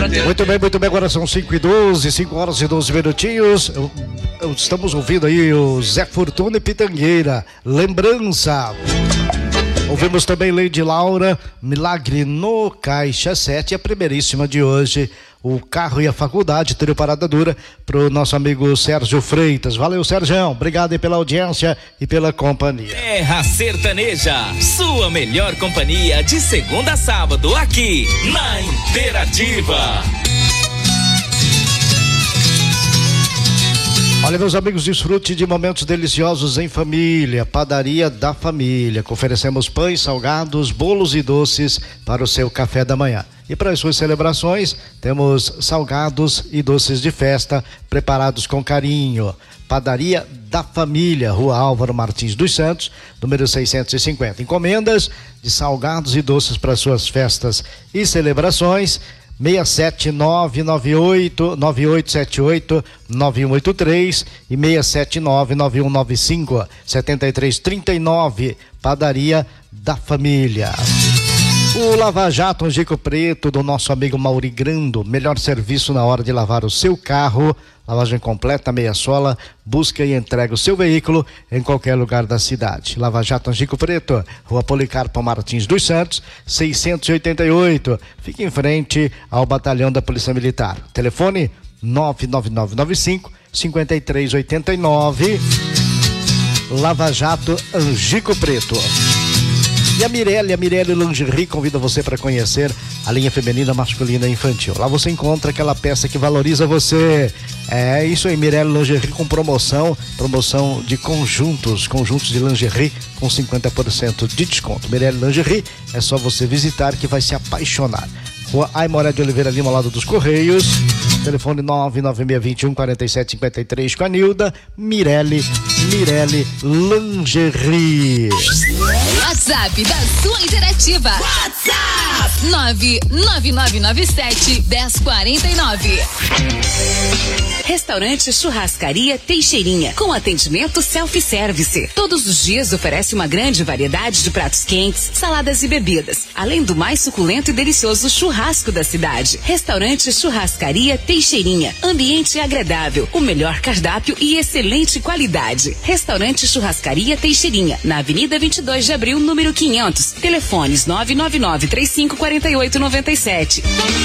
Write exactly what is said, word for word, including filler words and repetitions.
Muito bem, muito bem, agora são cinco e doze, cinco horas e doze minutinhos. Eu, eu, estamos ouvindo aí o Zé Fortuna e Pitangueira, Lembrança. Ouvimos também Lady Laura, Milagre no Caixa sete, a primeiríssima de hoje, o Carro e a Faculdade, trio Parada Dura, pro nosso amigo Sérgio Freitas. Valeu, Sérgio, obrigado aí pela audiência e pela companhia. Terra Sertaneja, sua melhor companhia de segunda a sábado, aqui na Interativa. Olha, meus amigos, desfrute de momentos deliciosos em família. Padaria da Família. Oferecemos pães, salgados, bolos e doces para o seu café da manhã. E para as suas celebrações, temos salgados e doces de festa preparados com carinho. Padaria da Família, Rua Álvaro Martins dos Santos, número seiscentos e cinquenta. Encomendas de salgados e doces para suas festas e celebrações. seis sete nove nove oito nove oito sete oito nove um oito três e seis sete nove nove um nove cinco sete três três nove. Padaria da Família. O Lava Jato Angico Preto, do nosso amigo Mauri Grando, melhor serviço na hora de lavar o seu carro, lavagem completa, meia sola, busca e entrega o seu veículo em qualquer lugar da cidade. Lava Jato Angico Preto, Rua Policarpo Martins dos Santos, seiscentos e oitenta e oito, fica em frente ao Batalhão da Polícia Militar. Telefone nove nove nove nove cinco cinco três oito nove. Lava Jato Angico Preto. E a Mirelle, a Mirelle Lingerie convida você para conhecer a linha feminina, masculina e infantil. Lá você encontra aquela peça que valoriza você. É isso aí, Mirelle Lingerie com promoção, promoção de conjuntos, conjuntos de lingerie com cinquenta por cento de desconto. Mirelle Lingerie, é só você visitar que vai se apaixonar. Rua Aimoré de Oliveira Lima, ao lado dos Correios. Telefone nove nove seis dois um quatro sete cinco três com a Nilda. Mirelle, Mirelle Lingerie. WhatsApp da sua Interativa. WhatsApp nove nove nove nove sete um zero quatro nove. Restaurante Churrascaria Teixeirinha, com atendimento self-service. Todos os dias oferece uma grande variedade de pratos quentes, saladas e bebidas, além do mais suculento e delicioso churrasco da cidade. Restaurante Churrascaria Teixeirinha, ambiente agradável, o melhor cardápio e excelente qualidade. Restaurante Churrascaria Teixeirinha, na Avenida vinte e dois de Abril, número quinhentos. Telefones nove nove nove três cinco quatro oito nove sete.